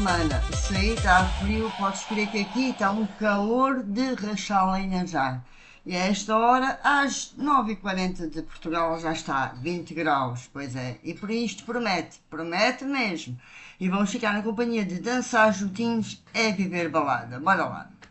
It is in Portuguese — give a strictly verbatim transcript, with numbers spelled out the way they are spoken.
semana. Se aí está frio, podes crer que aqui está um calor de rachar lenha já. E a esta hora, às nove e quarenta de Portugal, já está vinte graus, pois é. E por isto promete, promete mesmo. E vamos ficar na companhia de dançar juntinhos, é viver balada. Bora lá.